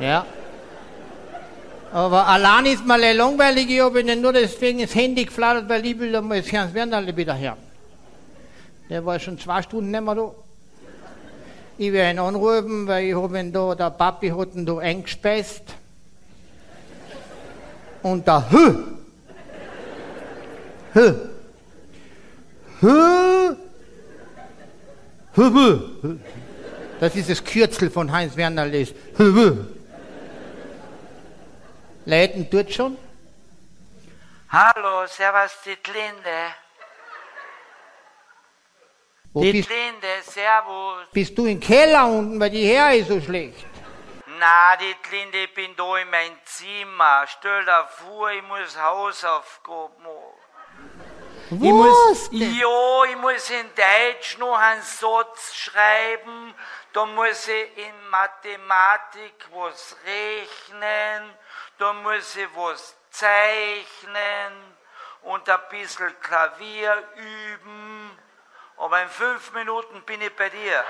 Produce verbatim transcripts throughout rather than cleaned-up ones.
Ja. Aber allein ist mal langweilig, ich habe Ihnen nur deswegen das Handy geflattert, weil ich will einmal das Hans Wernerle wieder hören. Der war schon zwei Stunden nicht mehr da. Ich werde ihn anrufen, weil ich habe ihn da, der Papi hat ihn da eingespeist. Und da, hü, hü, hü, hü, hü. Das ist das Kürzel von Heinz Wernerle. Hü, hü. Leiten tut schon. Hallo, servus, die Linde. Wo die bist, Linde, servus. bist du im Keller unten, weil die Her ist so schlecht? Na, die Linde, ich bin da in mein Zimmer. Stell dir vor, ich muss Hausaufgaben machen. Ich muss, ja, ich muss in Deutsch noch einen Satz schreiben. Da muss ich in Mathematik was rechnen. Da muss ich was zeichnen und ein bisschen Klavier üben. Aber in fünf Minuten bin ich bei dir.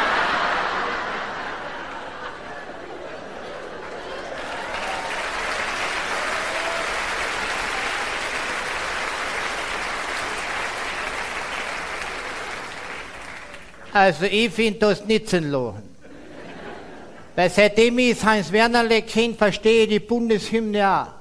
Also ich finde das nicht zu lachen. Weil seitdem ich Heinz Wernerle kenne, verstehe ich die Bundeshymne auch.